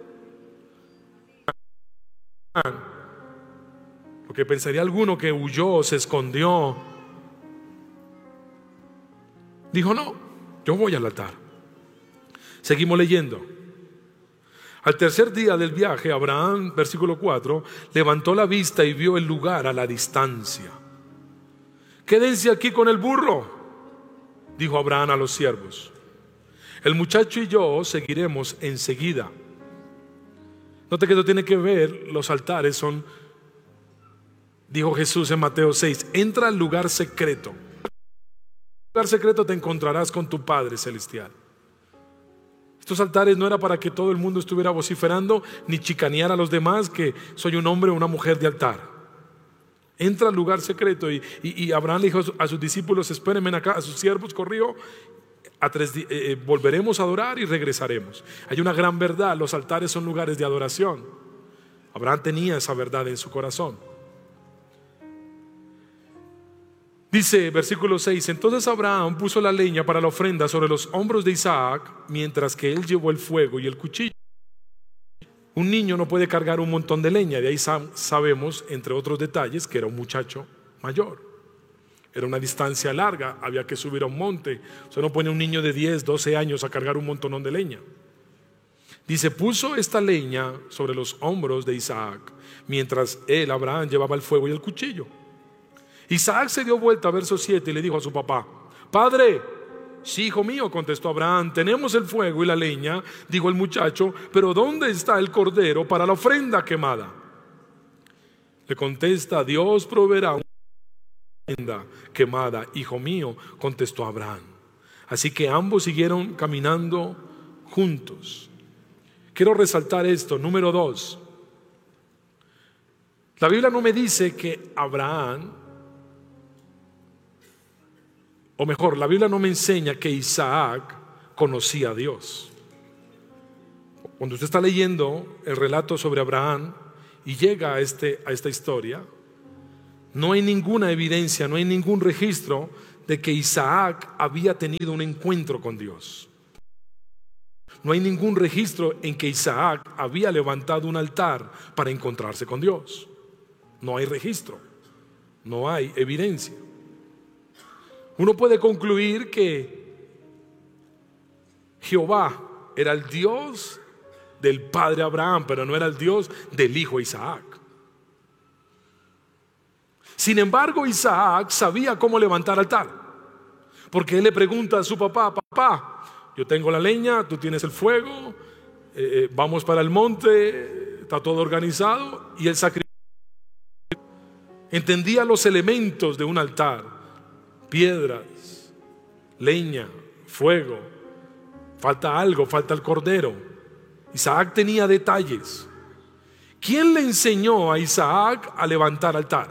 Porque pensaría alguno que huyó, se escondió. Dijo, no, yo voy al altar. Seguimos leyendo. Al tercer día del viaje, Abraham, versículo 4, levantó la vista y vio el lugar a la distancia. Quédense aquí con el burro, dijo Abraham a los siervos. El muchacho y yo seguiremos enseguida. Note que esto tiene que ver, los altares son, dijo Jesús en Mateo 6, entra al lugar secreto. En el lugar secreto te encontrarás con tu Padre Celestial. Estos altares no era para que todo el mundo estuviera vociferando ni chicanear a los demás que soy un hombre o una mujer de altar. Entra al lugar secreto y Abraham le dijo a sus discípulos, espérenme acá, a sus siervos corrió, volveremos a adorar y regresaremos. Hay una gran verdad, los altares son lugares de adoración. Abraham tenía esa verdad en su corazón. Dice versículo 6, entonces Abraham puso la leña para la ofrenda sobre los hombros de Isaac, mientras que él llevó el fuego y el cuchillo. Un niño no puede cargar un montón de leña. De ahí sabemos, entre otros detalles, que era un muchacho mayor. Era una distancia larga, había que subir a un monte. O sea, no pone a un niño de 10, 12 años a cargar un montonón de leña. Dice, puso esta leña sobre los hombros de Isaac, mientras él, Abraham, llevaba el fuego y el cuchillo. Isaac se dio vuelta, verso 7, y le dijo a su papá, Padre. Sí, hijo mío, contestó Abraham, tenemos el fuego y la leña, dijo el muchacho, pero ¿dónde está el cordero para la ofrenda quemada? Le contesta, Dios proveerá una ofrenda quemada, hijo mío, contestó Abraham. Así que ambos siguieron caminando juntos. Quiero resaltar esto, número 2. La Biblia no me dice que Abraham, o mejor, la Biblia no me enseña que Isaac conocía a Dios. Cuando usted está leyendo el relato sobre Abraham y llega a esta historia, no hay ninguna evidencia, no hay ningún registro de que Isaac había tenido un encuentro con Dios. No hay ningún registro en que Isaac había levantado un altar para encontrarse con Dios. No hay registro, no hay evidencia. Uno puede concluir que Jehová era el Dios del padre Abraham, pero no era el Dios del hijo Isaac. Sin embargo, Isaac sabía cómo levantar altar, porque él le pregunta a su papá: papá, yo tengo la leña, tú tienes el fuego, vamos para el monte, está todo organizado. Y el sacrificio entendía los elementos de un altar: piedras, leña, fuego, falta algo, falta el cordero. Isaac tenía detalles. ¿Quién le enseñó a Isaac a levantar altar?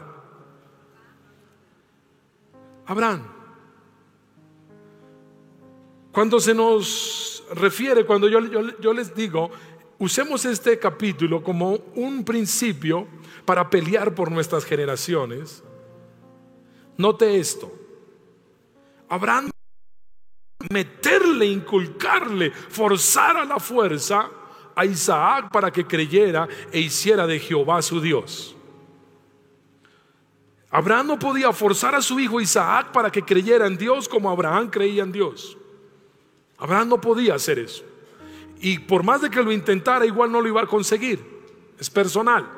Abraham. Cuando se nos refiere, cuando yo les digo, usemos este capítulo como un principio para pelear por nuestras generaciones, note esto: Abraham, meterle, inculcarle, forzar a la fuerza a Isaac para que creyera e hiciera de Jehová su Dios. Abraham no podía forzar a su hijo Isaac para que creyera en Dios como Abraham creía en Dios. Abraham no podía hacer eso, y por más de que lo intentara, igual no lo iba a conseguir. Es personal.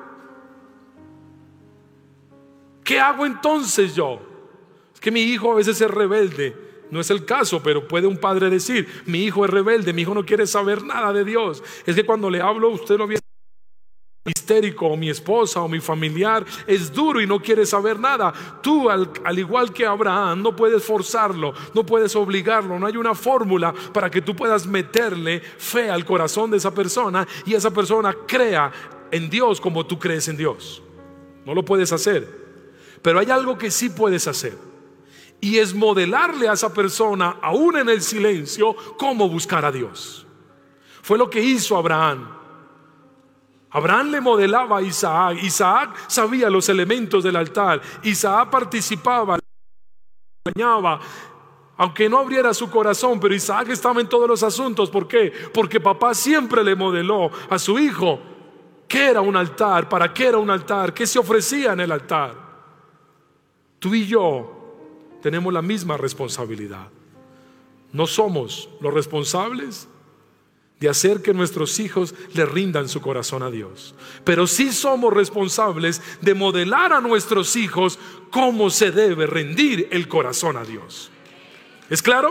¿Qué hago entonces yo? Es que mi hijo a veces es rebelde. No es el caso, pero puede un padre decir: mi hijo es rebelde, mi hijo no quiere saber nada de Dios. Es que cuando le hablo, usted lo ve histérico, o mi esposa o mi familiar es duro y no quiere saber nada. Tú, al igual que Abraham, no puedes forzarlo, no puedes obligarlo. No hay una fórmula para que tú puedas meterle fe al corazón de esa persona y esa persona crea en Dios como tú crees en Dios. No lo puedes hacer. Pero hay algo que sí puedes hacer, y es modelarle a esa persona, aún en el silencio, cómo buscar a Dios. Fue lo que hizo Abraham. Abraham le modelaba a Isaac. Isaac sabía los elementos del altar. Isaac participaba, acompañaba, aunque no abriera su corazón, pero Isaac estaba en todos los asuntos. ¿Por qué? Porque papá siempre le modeló a su hijo qué era un altar, para qué era un altar, qué se ofrecía en el altar. Tú y yo tenemos la misma responsabilidad. No somos los responsables de hacer que nuestros hijos le rindan su corazón a Dios, pero sí somos responsables de modelar a nuestros hijos cómo se debe rendir el corazón a Dios. ¿Es claro?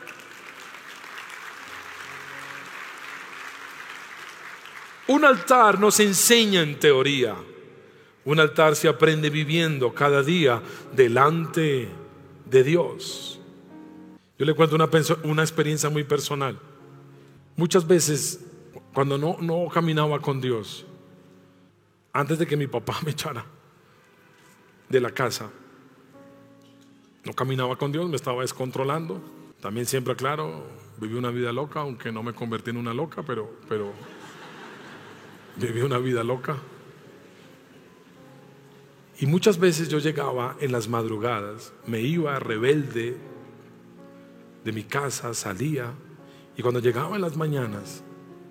Un altar no se enseña en teoría. Un altar se aprende viviendo cada día delante de Dios. Yo le cuento una experiencia muy personal. Muchas veces, cuando no caminaba con Dios, antes de que mi papá me echara de la casa, no caminaba con Dios, me estaba descontrolando. También siempre aclaro, viví una vida loca, aunque no me convertí en una loca, pero viví una vida loca. Y muchas veces yo llegaba en las madrugadas, me iba rebelde de mi casa, salía. Y cuando llegaba en las mañanas,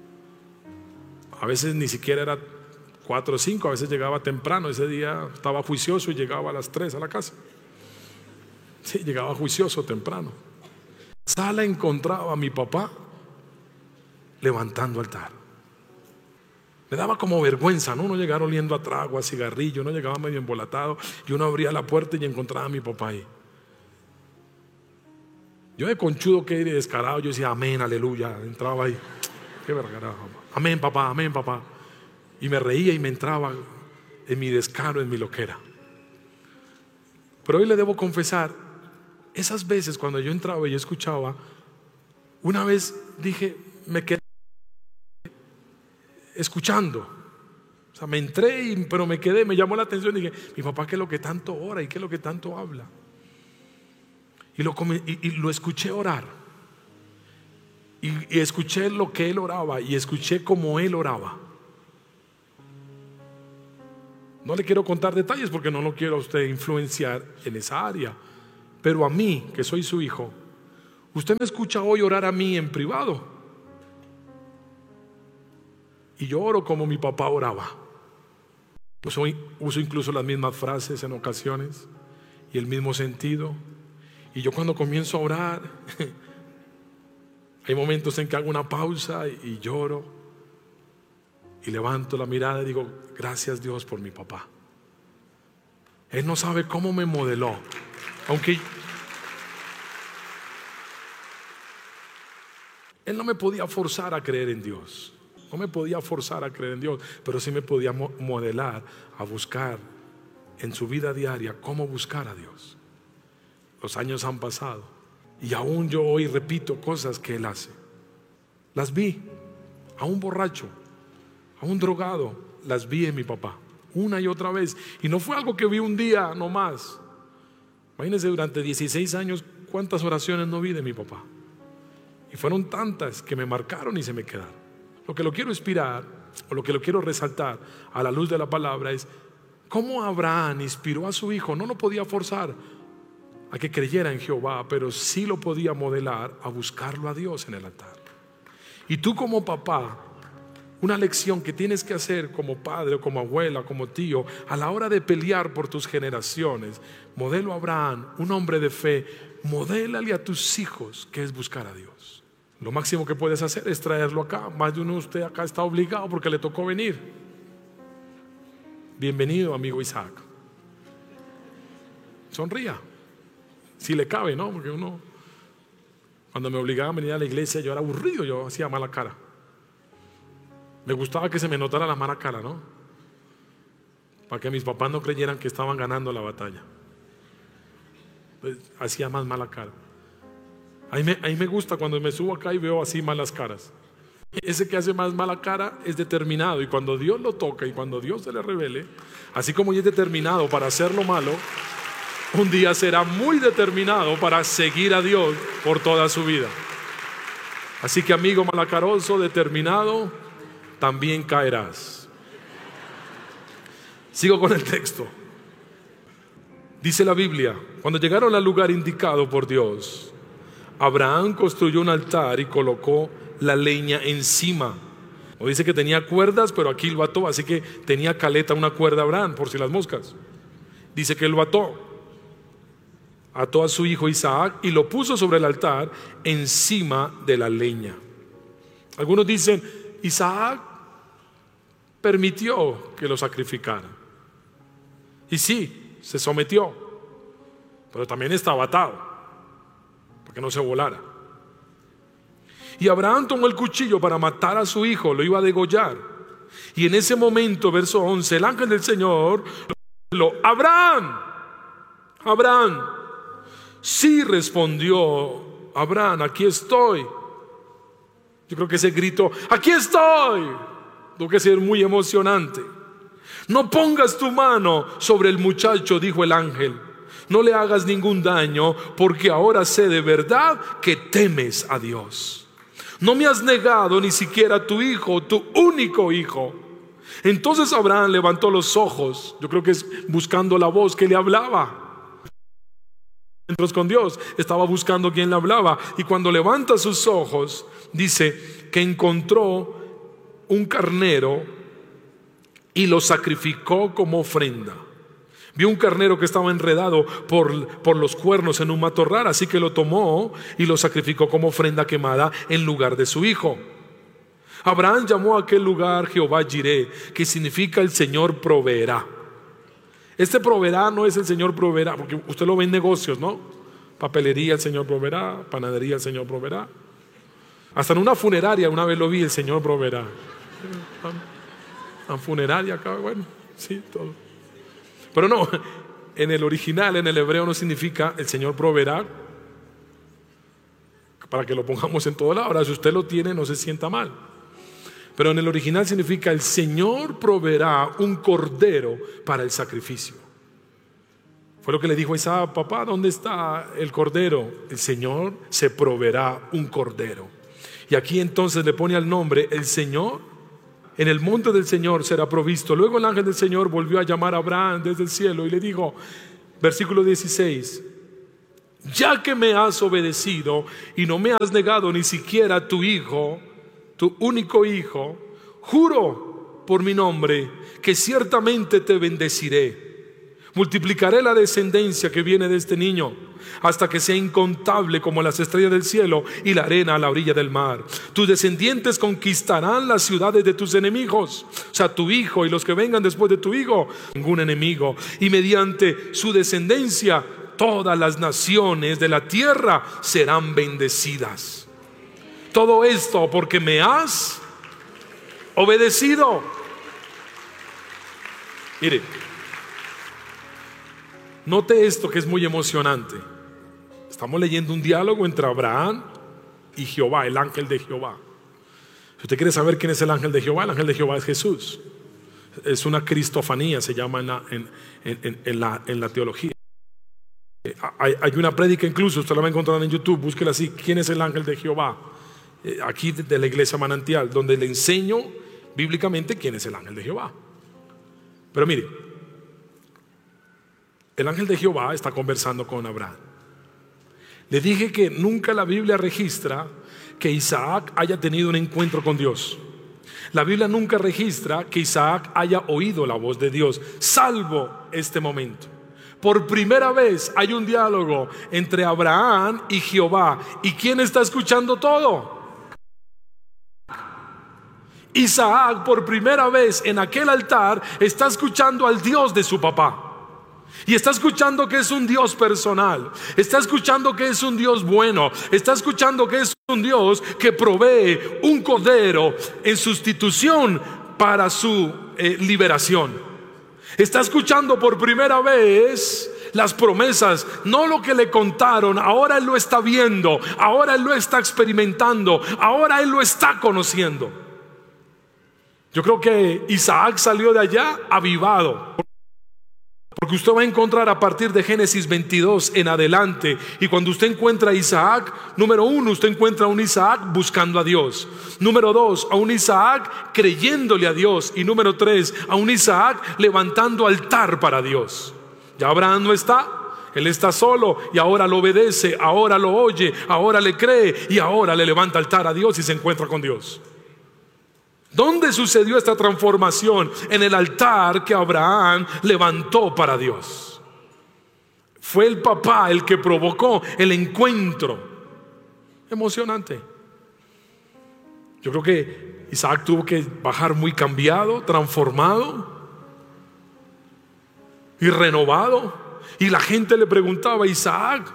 a veces ni siquiera era 4 o 5, a veces llegaba temprano. Ese día estaba juicioso y llegaba a las 3 a la casa. Sí, llegaba juicioso temprano. En la sala encontraba a mi papá levantando altar. Me daba como vergüenza, ¿no? Uno llegaba oliendo a trago, a cigarrillo, uno llegaba medio embolatado y uno abría la puerta y encontraba a mi papá ahí. Yo de conchudo que era descarado, yo decía amén, aleluya, entraba ahí, qué vergara, amén papá, y me reía y me entraba en mi descaro, en mi loquera. Pero hoy le debo confesar, esas veces cuando yo entraba y yo escuchaba, una vez dije, me quedé escuchando, o sea, me entré, pero me quedé, me llamó la atención y dije, mi papá, ¿qué es lo que tanto ora y qué es lo que tanto habla? Y lo escuché orar. Y escuché lo que él oraba. Y escuché cómo él oraba. No le quiero contar detalles porque no lo quiero a usted influenciar en esa área. Pero a mí, que soy su hijo, usted me escucha hoy orar a mí en privado. Y yo oro como mi papá oraba. Uso incluso las mismas frases en ocasiones y el mismo sentido. Y yo cuando comienzo a orar, hay momentos en que hago una pausa y lloro. Y levanto la mirada y digo, gracias Dios por mi papá. Él no sabe cómo me modeló. Aunque él no me podía forzar a creer en Dios. No me podía forzar a creer en Dios, pero sí me podía modelar a buscar en su vida diaria cómo buscar a Dios. Los años han pasado y aún yo hoy repito cosas que él hace. Las vi a un borracho, a un drogado, las vi en mi papá una y otra vez. Y no fue algo que vi un día nomás. Imagínense, durante 16 años cuántas oraciones no vi de mi papá. Y fueron tantas que me marcaron y se me quedaron. Lo que lo quiero inspirar, o lo que lo quiero resaltar a la luz de la palabra, es cómo Abraham inspiró a su hijo. No lo podía forzar a que creyera en Jehová, pero sí lo podía modelar a buscarlo a Dios en el altar. Y tú como papá, una lección que tienes que hacer como padre o como abuela, como tío, a la hora de pelear por tus generaciones, modelo a Abraham, un hombre de fe, modélale a tus hijos que es buscar a Dios. Lo máximo que puedes hacer es traerlo acá. Más de uno de usted acá está obligado porque le tocó venir. Bienvenido, amigo Isaac. Sonría, si le cabe, ¿no? Porque uno, cuando me obligaban a venir a la iglesia, yo era aburrido, yo hacía mala cara. Me gustaba que se me notara la mala cara, ¿no? Para que mis papás no creyeran que estaban ganando la batalla. Pues, hacía más mala cara. A mí me gusta cuando me subo acá y veo así malas caras. Ese que hace más mala cara es determinado, y cuando Dios lo toca y cuando Dios se le revele, así como es determinado para hacer lo malo, un día será muy determinado para seguir a Dios por toda su vida. Así que, amigo malacaroso, determinado, también caerás. Sigo con el texto. Dice la Biblia, cuando llegaron al lugar indicado por Dios, Abraham construyó un altar y colocó la leña encima. O dice que tenía cuerdas, pero aquí lo ató, así que tenía caleta una cuerda Abraham, por si las moscas. Dice que lo ató. Ató a su hijo Isaac y lo puso sobre el altar encima de la leña. Algunos dicen, Isaac permitió que lo sacrificara. Y sí, se sometió, pero también estaba atado para que no se volara. Y Abraham tomó el cuchillo para matar a su hijo, lo iba a degollar. Y en ese momento, verso 11, el ángel del Señor Abraham, Abraham. Sí, respondió Abraham, aquí estoy. Yo creo que ese grito, aquí estoy, tuvo que ser muy emocionante. No pongas tu mano sobre el muchacho, dijo el ángel. No le hagas ningún daño, porque ahora sé de verdad que temes a Dios. No me has negado ni siquiera a tu hijo, tu único hijo. Entonces Abraham levantó los ojos, yo creo que es buscando la voz que le hablaba. Entonces con Dios estaba buscando quien le hablaba, y cuando levanta sus ojos dice que encontró un carnero y lo sacrificó como ofrenda. Vio un carnero que estaba enredado por los cuernos en un matorral, así que lo tomó y lo sacrificó como ofrenda quemada en lugar de su hijo. Abraham llamó a aquel lugar Jehová Jireh, que significa el Señor proveerá. Este proveerá no es el Señor proveerá, porque usted lo ve en negocios, ¿no? Papelería el Señor proveerá, panadería el Señor proveerá. Hasta en una funeraria una vez lo vi, el Señor proveerá. En funeraria acá, bueno, sí, todo. Pero no, en el original, en el hebreo no significa el Señor proveerá, para que lo pongamos en todo lado. Ahora, si usted lo tiene, no se sienta mal. Pero en el original significa el Señor proveerá un cordero para el sacrificio. Fue lo que le dijo a Isaac, papá, ¿dónde está el cordero? El Señor se proveerá un cordero. Y aquí entonces le pone al nombre el Señor en el monte del Señor será provisto. Luego el ángel del Señor volvió a llamar a Abraham desde el cielo y le dijo, versículo 16, ya que me has obedecido y no me has negado ni siquiera tu hijo, tu único hijo, juro por mi nombre que ciertamente te bendeciré. Multiplicaré la descendencia que viene de este niño hasta que sea incontable como las estrellas del cielo y la arena a la orilla del mar. Tus descendientes conquistarán las ciudades de tus enemigos, o sea, tu hijo y los que vengan después de tu hijo, ningún enemigo. Y mediante su descendencia todas las naciones de la tierra serán bendecidas. Todo esto porque me has obedecido. Mire, note esto que es muy emocionante. Estamos leyendo un diálogo entre Abraham y Jehová, el ángel de Jehová. Si usted quiere saber quién es el ángel de Jehová, el ángel de Jehová es Jesús. Es una cristofanía, se llama en la teología. Hay una prédica incluso, usted la va a encontrar en YouTube, búsquela así, ¿quién es el ángel de Jehová? Aquí de la iglesia Manantial, donde le enseño bíblicamente quién es el ángel de Jehová. Pero mire, el ángel de Jehová está conversando con Abraham. Le dije que nunca la Biblia registra que Isaac haya tenido un encuentro con Dios. La Biblia nunca registra que Isaac haya oído la voz de Dios, salvo este momento. Por primera vez hay un diálogo entre Abraham y Jehová. ¿Y quién está escuchando todo? Isaac, por primera vez en aquel altar, está escuchando al Dios de su papá. Y está escuchando que es un Dios personal. Está escuchando que es un Dios bueno. Está escuchando que es un Dios que provee un cordero en sustitución para su liberación. Está escuchando por primera vez las promesas, no lo que le contaron. Ahora él lo está viendo, ahora él lo está experimentando, ahora él lo está conociendo. Yo creo que Isaac salió de allá avivado. Porque usted va a encontrar a partir de Génesis 22 en adelante, y cuando usted encuentra a Isaac, número 1, usted encuentra a un Isaac buscando a Dios. Número 2, a un Isaac creyéndole a Dios. Y número 3, a un Isaac levantando altar para Dios. Ya Abraham no está, él está solo y ahora lo obedece, ahora lo oye, ahora le cree y ahora le levanta altar a Dios y se encuentra con Dios. ¿Dónde sucedió esta transformación? En el altar que Abraham levantó para Dios. Fue el papá el que provocó el encuentro. Emocionante. Yo creo que Isaac tuvo que bajar muy cambiado, transformado y renovado. Y la gente le preguntaba, Isaac,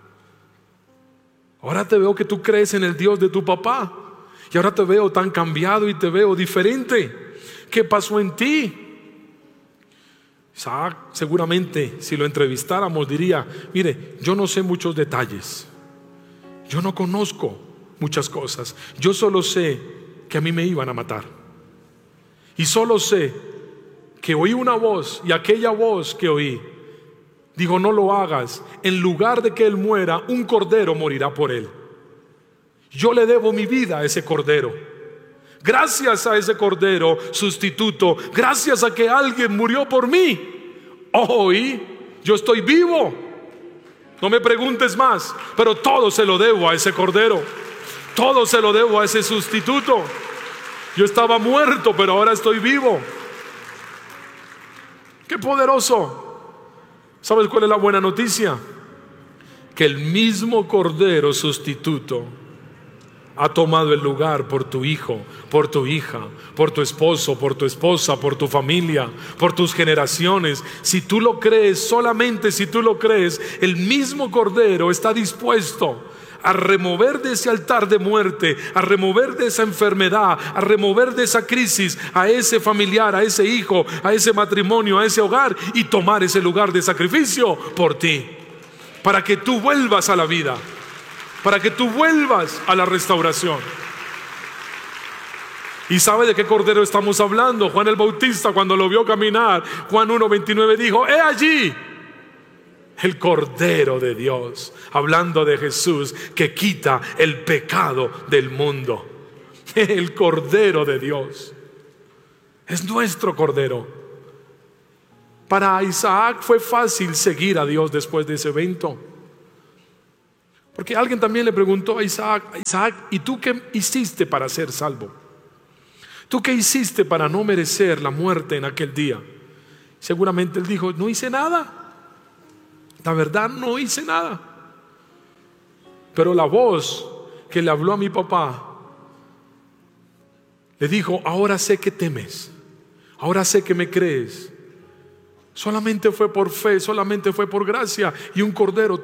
ahora te veo que tú crees en el Dios de tu papá. Y ahora te veo tan cambiado y te veo diferente. ¿Qué pasó en ti? Isaac seguramente, si lo entrevistáramos, diría, mire, yo no sé muchos detalles. Yo no conozco muchas cosas. Yo solo sé que a mí me iban a matar. Y solo sé que oí una voz, y aquella voz que oí dijo, no lo hagas. En lugar de que él muera, un cordero morirá por él. Yo le debo mi vida a ese cordero. Gracias a ese cordero sustituto, gracias a que alguien murió por mí, hoy yo estoy vivo. No me preguntes más, pero todo se lo debo a ese cordero. Todo se lo debo a ese sustituto. Yo estaba muerto, pero ahora estoy vivo. ¡Qué poderoso! ¿Sabes cuál es la buena noticia? Que el mismo cordero sustituto ha tomado el lugar por tu hijo, por tu hija, por tu esposo, por tu esposa, por tu familia, por tus generaciones. Si tú lo crees, solamente si tú lo crees, el mismo cordero está dispuesto a remover de ese altar de muerte, a remover de esa enfermedad, a remover de esa crisis a ese familiar, a ese hijo, a ese matrimonio, a ese hogar, y tomar ese lugar de sacrificio por ti, para que tú vuelvas a la vida, para que tú vuelvas a la restauración. ¿Y sabe de qué cordero estamos hablando? Juan el Bautista, cuando lo vio caminar, Juan 1:29 dijo, he allí el cordero de Dios, hablando de Jesús que quita el pecado del mundo. El cordero de Dios. Es nuestro Cordero. Para Isaac fue fácil seguir a Dios después de ese evento. Porque alguien también le preguntó a Isaac: Isaac, ¿y tú qué hiciste para ser salvo? ¿Tú qué hiciste para no merecer la muerte en aquel día? Seguramente él dijo: no hice nada. La verdad, no hice nada. Pero la voz que le habló a mi papá le dijo: ahora sé que temes, ahora sé que me crees. Solamente fue por fe, solamente fue por gracia, y un cordero